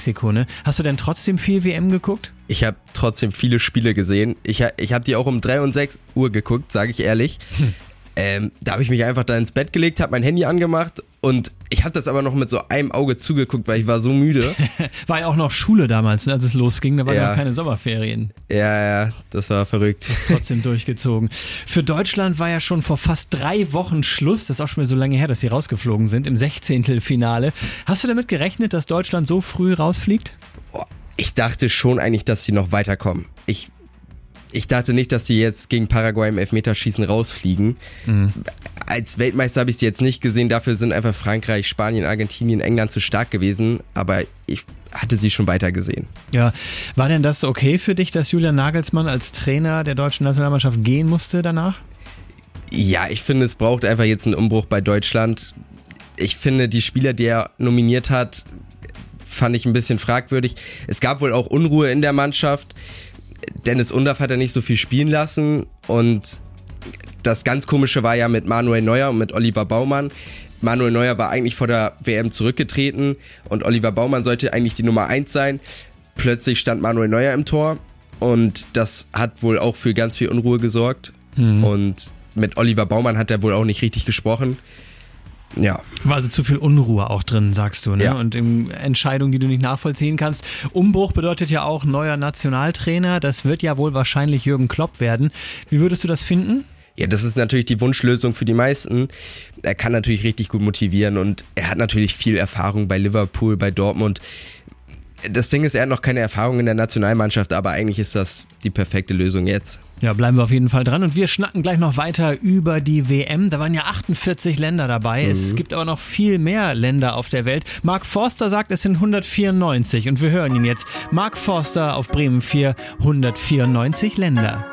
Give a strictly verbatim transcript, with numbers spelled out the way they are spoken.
Mexiko, ne? Hast du denn trotzdem viel W M geguckt? Ich habe trotzdem viele Spiele gesehen. Ich, ich habe die auch um drei und sechs Uhr geguckt, sage ich ehrlich. Hm. Ähm, da habe ich mich einfach da ins Bett gelegt, habe mein Handy angemacht und ich habe das aber noch mit so einem Auge zugeguckt, weil ich war so müde. War ja auch noch Schule damals, ne, als es losging, da waren ja ja noch keine Sommerferien. Ja, ja, das war verrückt. Das ist trotzdem durchgezogen. Für Deutschland war ja schon vor fast drei Wochen Schluss, das ist auch schon wieder so lange her, dass sie rausgeflogen sind, im Sechzehntelfinale. Hast du damit gerechnet, dass Deutschland so früh rausfliegt? Oh, ich dachte schon eigentlich, dass sie noch weiterkommen. Ich Ich dachte nicht, dass sie jetzt gegen Paraguay im Elfmeterschießen rausfliegen. Mhm. Als Weltmeister habe ich sie jetzt nicht gesehen. Dafür sind einfach Frankreich, Spanien, Argentinien, England zu stark gewesen. Aber ich hatte sie schon weiter gesehen. Ja, war denn das okay für dich, dass Julian Nagelsmann als Trainer der deutschen Nationalmannschaft gehen musste danach? Ja, ich finde, es braucht einfach jetzt einen Umbruch bei Deutschland. Ich finde, die Spieler, die er nominiert hat, fand ich ein bisschen fragwürdig. Es gab wohl auch Unruhe in der Mannschaft. Dennis Undaff hat er nicht so viel spielen lassen und das ganz Komische war ja mit Manuel Neuer und mit Oliver Baumann. Manuel Neuer war eigentlich vor der W M zurückgetreten und Oliver Baumann sollte eigentlich die Nummer eins sein. Plötzlich stand Manuel Neuer im Tor und das hat wohl auch für ganz viel Unruhe gesorgt. Mhm. Und mit Oliver Baumann hat er wohl auch nicht richtig gesprochen. Ja. War also zu viel Unruhe auch drin, sagst du, ne? Ja. Und in Entscheidungen, die du nicht nachvollziehen kannst. Umbruch bedeutet ja auch neuer Nationaltrainer. Das wird ja wohl wahrscheinlich Jürgen Klopp werden. Wie würdest du das finden? Ja, das ist natürlich die Wunschlösung für die meisten. Er kann natürlich richtig gut motivieren und er hat natürlich viel Erfahrung bei Liverpool, bei Dortmund. Das Ding ist, er hat noch keine Erfahrung in der Nationalmannschaft, aber eigentlich ist das die perfekte Lösung jetzt. Ja, bleiben wir auf jeden Fall dran und wir schnacken gleich noch weiter über die W M. Da waren ja achtundvierzig Länder dabei. Mhm. Es gibt aber noch viel mehr Länder auf der Welt. Mark Forster sagt, es sind hundertvierundneunzig und wir hören ihn jetzt. Mark Forster auf Bremen vier, hundertvierundneunzig Länder.